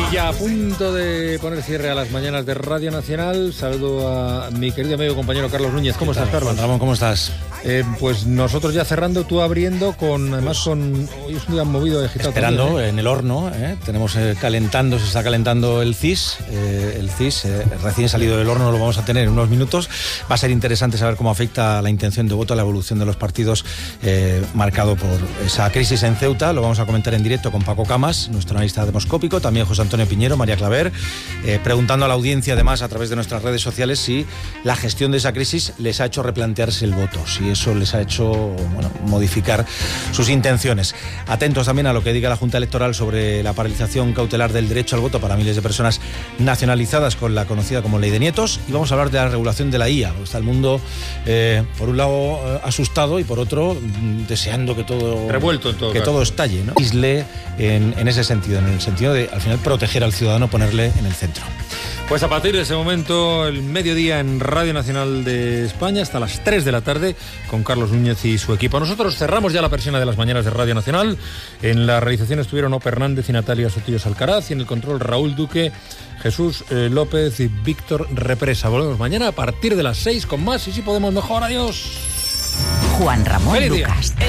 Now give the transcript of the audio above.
Y a punto de poner cierre a las mañanas de Radio Nacional, saludo a mi querido amigo y compañero Carlos Núñez. ¿Cómo estás, Carlos? Ramón, ¿cómo estás? Pues nosotros ya cerrando, tú abriendo, además hoy es un día movido, agitado. Esperando también, en el horno, tenemos se está calentando el CIS, recién salido del horno, lo vamos a tener en unos minutos. Va a ser interesante saber cómo afecta la intención de voto a la evolución de los partidos, marcado por esa crisis en Ceuta. Lo vamos a comentar en directo con Paco Camas, nuestro analista demoscópico, también José Antonio Piñero, María Claver, preguntando a la audiencia además a través de nuestras redes sociales si la gestión de esa crisis les ha hecho replantearse el voto, si eso les ha hecho modificar sus intenciones. Atentos también a lo que diga la Junta Electoral sobre la paralización cautelar del derecho al voto para miles de personas nacionalizadas con la conocida como Ley de Nietos, y vamos a hablar de la regulación de la IA. Está el mundo por un lado asustado y por otro deseando que todo revuelto en todo, que todo estalle, ¿no? Isle en ese sentido, en el sentido de al final proteger al ciudadano, ponerle en el centro. Pues a partir de ese momento, el mediodía en Radio Nacional de España, hasta las 3 de la tarde, con Carlos Núñez y su equipo. Nosotros cerramos ya la persiana de las mañanas de Radio Nacional. En la realización estuvieron Ope Hernández y Natalia Sotillos Alcaraz, y en el control Raúl Duque, Jesús López y Víctor Represa. Volvemos mañana a partir de las 6 con más, y si podemos mejor. Adiós. Juan Ramón Lucas.